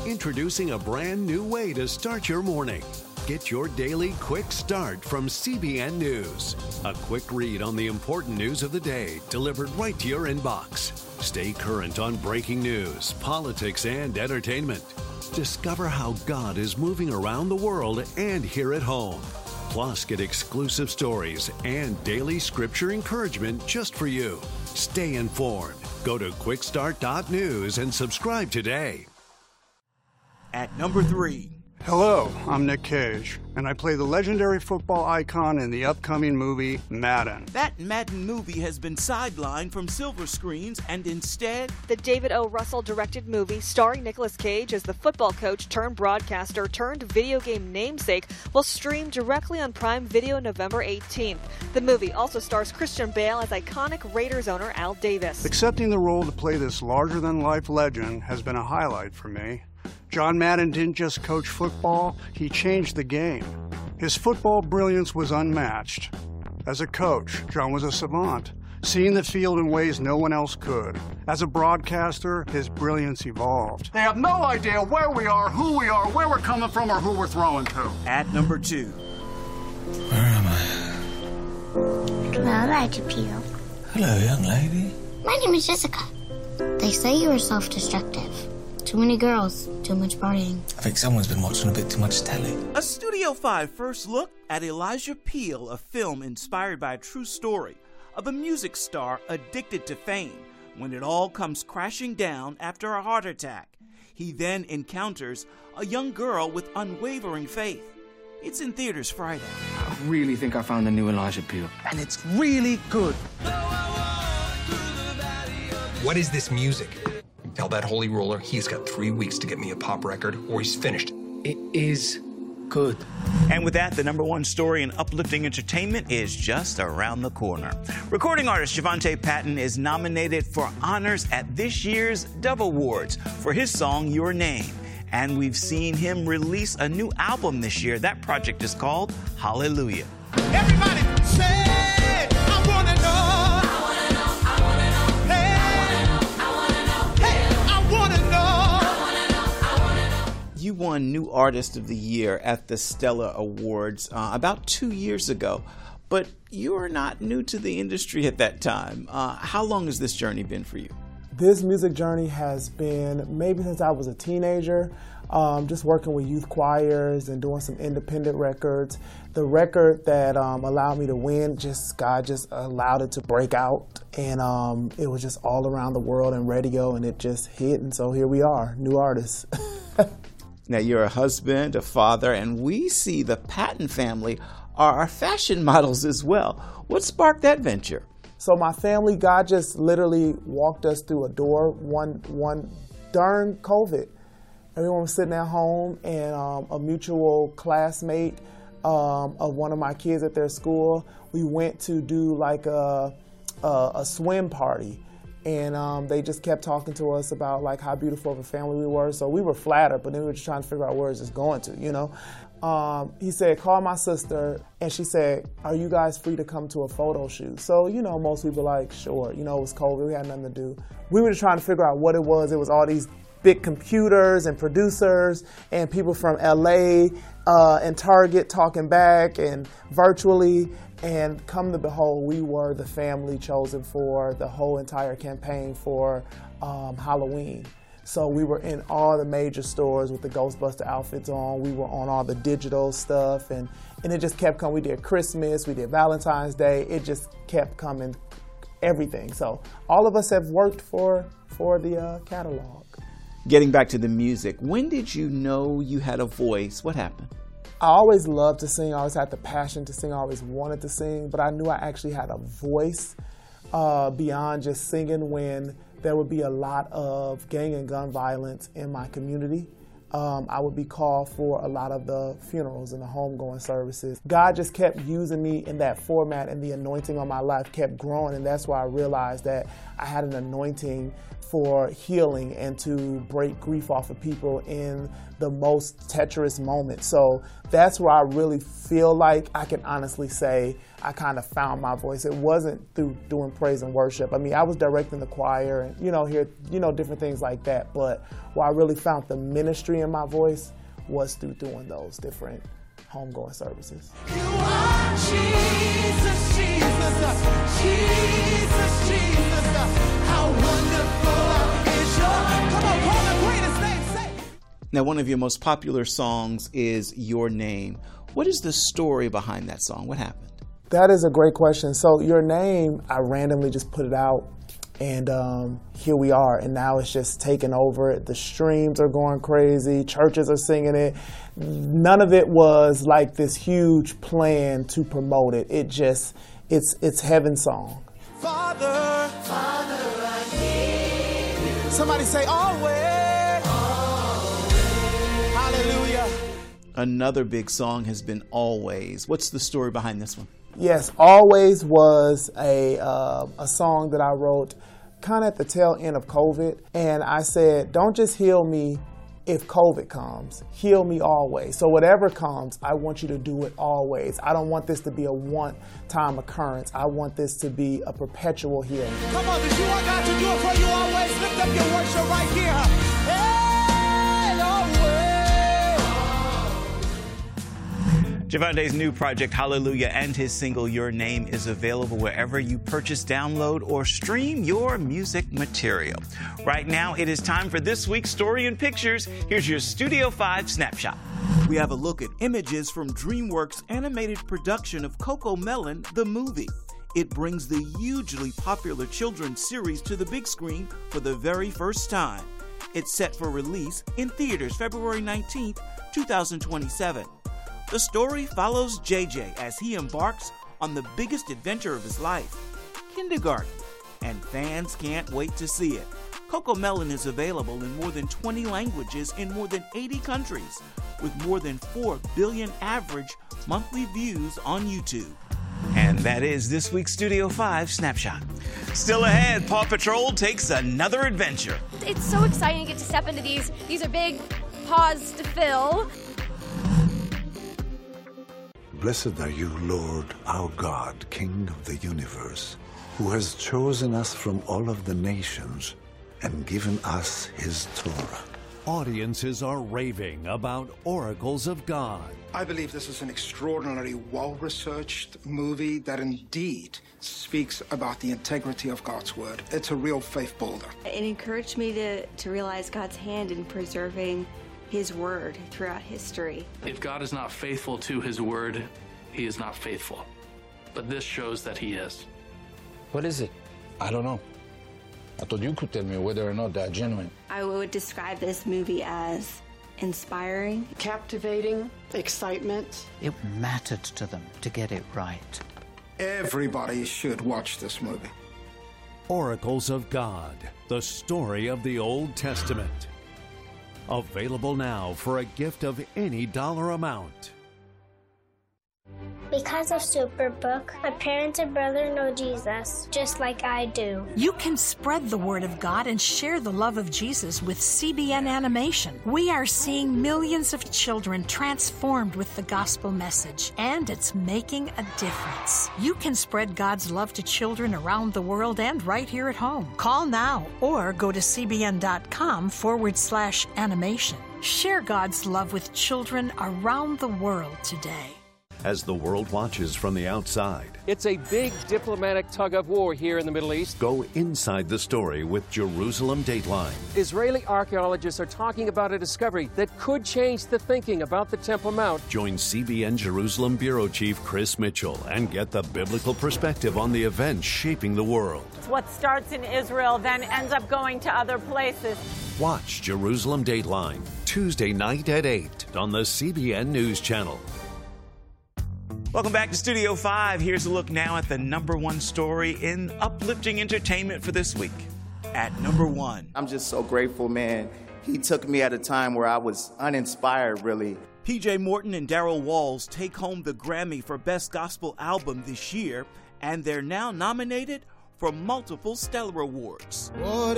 Introducing a brand new way to start your morning. Get your daily quick start from CBN News. A quick read on the important news of the day delivered right to your inbox. Stay current on breaking news, politics, and entertainment. Discover how God is moving around the world and here at home. Plus, get exclusive stories and daily scripture encouragement just for you. Stay informed. Go to quickstart.news and subscribe today. At number 3. Hello, I'm Nick Cage, and I play the legendary football icon in the upcoming movie Madden. That Madden movie has been sidelined from silver screens, and instead, the David O. Russell directed movie starring Nicolas Cage as the football coach turned broadcaster turned video game namesake will stream directly on Prime Video November 18th. The movie also stars Christian Bale as iconic Raiders owner Al Davis. Accepting the role to play this larger-than-life legend has been a highlight for me. John Madden didn't just coach football, he changed the game. His football brilliance was unmatched. As a coach, John was a savant, seeing the field in ways no one else could. As a broadcaster, his brilliance evolved. They have no idea where we are, who we are, where we're coming from, or who we're throwing to. At number 2. Where am I? Hello, Roger Peel. Hello, young lady. My name is Jessica. They say you are self-destructive. Too many girls, too much partying. I think someone's been watching a bit too much telly. A Studio 5 first look at Elijah Peel, a film inspired by a true story of a music star addicted to fame when it all comes crashing down after a heart attack. He then encounters a young girl with unwavering faith. It's in theaters Friday. I really think I found the new Elijah Peel. And it's really good. What is this music? Tell that holy roller he's got 3 weeks to get me a pop record or he's finished. It is good. And with that, the number 1 story in uplifting entertainment is just around the corner. Recording artist Javante Patton is nominated for honors at this year's Dove Awards for his song Your Name. And we've seen him release a new album this year. That project is called Hallelujah. Everybody say, I want to know. You won New Artist of the Year at the Stella Awards about 2 years ago, but you are not new to the industry at that time. How long has this journey been for you? This music journey has been maybe since I was a teenager, just working with youth choirs and doing some independent records. The record that allowed me to win, God just allowed it to break out, and it was just all around the world and radio, and it just hit, and so here we are, New Artists. Now, you're a husband, a father, and we see the Patton family are fashion models as well. What sparked that venture? So my family, God just literally walked us through a door one during COVID. Everyone was sitting at home, and a mutual classmate of one of my kids at their school, we went to do like a swim party. And they just kept talking to us about like how beautiful of a family we were. So we were flattered, but then we were just trying to figure out where it's just going to, you know. He said, call my sister, and she said, are you guys free to come to a photo shoot? So, you know, most people were like, sure. You know, it was COVID, we had nothing to do. We were just trying to figure out what it was. It was all these big computers and producers and people from LA and Target talking back and virtually. And come to behold, we were the family chosen for the whole entire campaign for Halloween. So we were in all the major stores with the Ghostbuster outfits on. We were on all the digital stuff, and it just kept coming. We did Christmas, we did Valentine's Day. It just kept coming, everything. So all of us have worked for the catalog. Getting back to the music, when did you know you had a voice? What happened? I always loved to sing. I always had the passion to sing. I always wanted to sing, but I knew I actually had a voice beyond just singing when there would be a lot of gang and gun violence in my community. I would be called for a lot of the funerals and the homegoing services. God just kept using me in that format, and the anointing on my life kept growing, and that's why I realized that I had an anointing for healing and to break grief off of people in the most treacherous moments. So that's where I really feel like I can honestly say I kind of found my voice. It wasn't through doing praise and worship. I mean, I was directing the choir and, different things like that. But where I really found the ministry in my voice was through doing those different homegoing services. You are Jesus, Jesus, Jesus, Jesus. How wonderful is your, come on, call the greatest name, say. Now, one of your most popular songs is Your Name. What is the story behind that song? What happened? That is a great question. So Your Name, I randomly just put it out, and here we are. And now it's just taken over. The streams are going crazy. Churches are singing it. None of it was like this huge plan to promote it. It's heaven's song. Father, Father, I need you. Somebody say always. Always. Hallelujah. Another big song has been Always. What's the story behind this one? Yes, Always was a song that I wrote kind of at the tail end of COVID. And I said, don't just heal me if COVID comes, heal me always. So whatever comes, I want you to do it always. I don't want this to be a one-time occurrence. I want this to be a perpetual healing. Come on, did you want God to do it for you always? Lift up your worship right here. Hey, always. Javonte's new project, Hallelujah, and his single, Your Name, is available wherever you purchase, download, or stream your music material. Right now, it is time for this week's Story in Pictures. Here's your Studio 5 snapshot. We have a look at images from DreamWorks' animated production of CoComelon, the movie. It brings the hugely popular children's series to the big screen for the very first time. It's set for release in theaters February 19th, 2027. The story follows JJ as he embarks on the biggest adventure of his life, kindergarten, and fans can't wait to see it. CoComelon is available in more than 20 languages in more than 80 countries, with more than 4 billion average monthly views on YouTube. And that is this week's Studio 5 Snapshot. Still ahead, Paw Patrol takes another adventure. It's so exciting to get to step into these. These are big paws to fill. Blessed are you, Lord, our God, King of the universe, who has chosen us from all of the nations and given us his Torah. Audiences are raving about Oracles of God. I believe this is an extraordinarily well-researched movie that indeed speaks about the integrity of God's word. It's a real faith builder. It encouraged me to realize God's hand in preserving his word throughout history. If God is not faithful to his word, he is not faithful. But this shows that he is. What is it? I don't know. I thought you could tell me whether or not they're genuine. I would describe this movie as inspiring, captivating, excitement. It mattered to them to get it right. Everybody should watch this movie. Oracles of God, the story of the Old Testament. Available now for a gift of any dollar amount. Because of Superbook, my parents and brother know Jesus, just like I do. You can spread the word of God and share the love of Jesus with CBN Animation. We are seeing millions of children transformed with the gospel message, and it's making a difference. You can spread God's love to children around the world and right here at home. Call now or go to cbn.com/animation. Share God's love with children around the world today. As the world watches from the outside, it's a big diplomatic tug-of-war here in the Middle East. Go inside the story with Jerusalem Dateline. Israeli archaeologists are talking about a discovery that could change the thinking about the Temple Mount. Join CBN Jerusalem Bureau Chief Chris Mitchell and get the biblical perspective on the events shaping the world. What starts in Israel then ends up going to other places. Watch Jerusalem Dateline, Tuesday night at 8 on the CBN News Channel. Welcome back to Studio 5. Here's a look now at the #1 story in uplifting entertainment for this week. At number 1. I'm just so grateful, man. He took me at a time where I was uninspired, really. PJ Morton and Darryl Walls take home the Grammy for Best Gospel Album this year, and they're now nominated for multiple Stellar Awards.